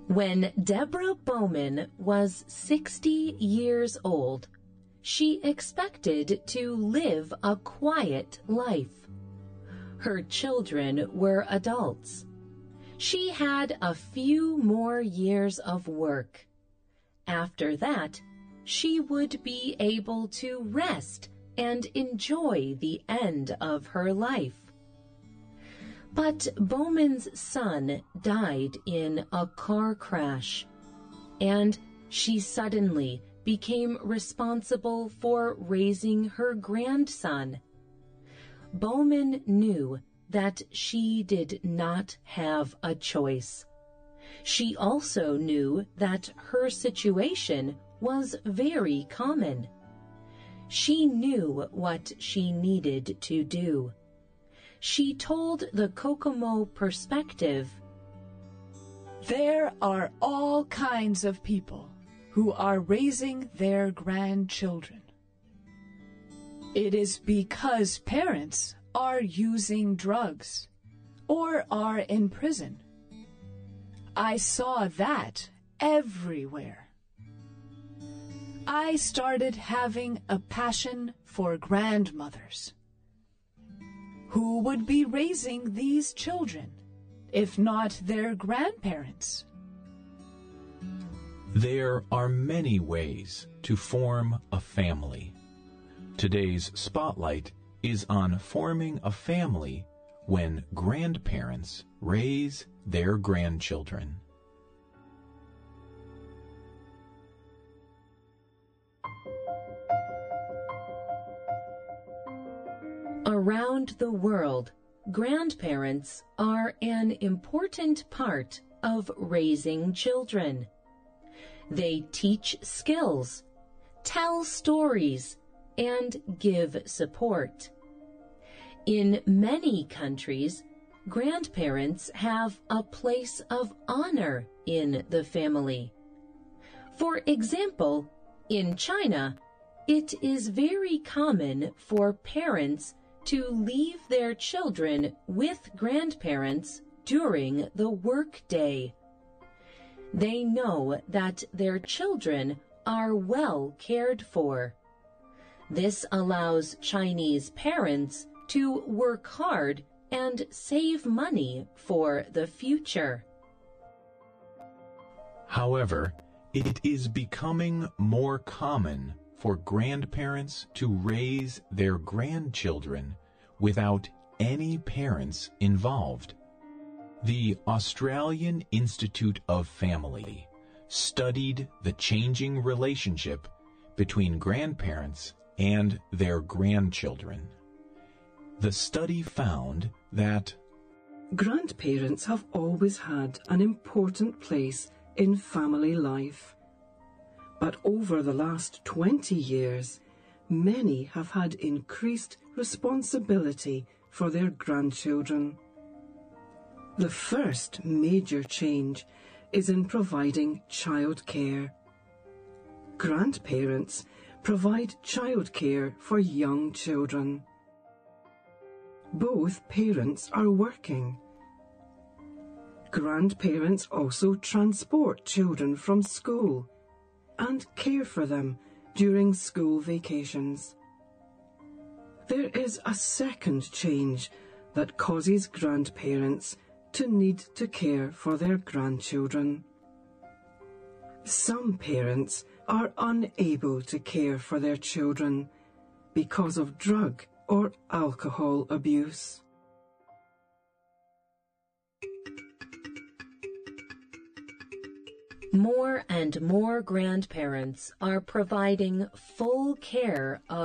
When Deborah Bowman was 60 years old, she expected to live a quiet life. Her children were adults. She had a few more years of work. After that, she would be able to rest and enjoy the end of her life. But Bowman's son died in a car crash, and she suddenly became responsible for raising her grandson. Bowman knew that she did not have a choice. She also knew that her situation was very common. She knew what she needed to do. She told the Kokomo Perspective, "There are all kinds of people who are raising their grandchildren. It is because parents are using drugs or are in prison. I saw that everywhere. I started having a passion for grandmothers. Who would be raising these children if not their grandparents?" There are many ways to form a family. Today's spotlight is on forming a family when grandparents raise their grandchildren. Around the world, grandparents are an important part of raising children. They teach skills, tell stories, and give support. In many countries, grandparents have a place of honor in the family. For example, in China, it is very common for parents to leave their children with grandparents during the workday. They know that their children are well cared for. This allows Chinese parents to work hard and save money for the future. However, it is becoming more common for grandparents to raise their grandchildren without any parents involved. The Australian Institute of Family studied the changing relationship between grandparents and their grandchildren. The study found that grandparents have always had an important place in family life. But over the last 20 years, many have had increased responsibility for their grandchildren. The first major change is in providing childcare. Grandparents provide childcare for young children. Both parents are working. Grandparents also transport children from school and care for them during school vacations. There is a second change that causes grandparents to need to care for their grandchildren. Some parents are unable to care for their children because of drug or alcohol abuse. More and more grandparents are providing full care of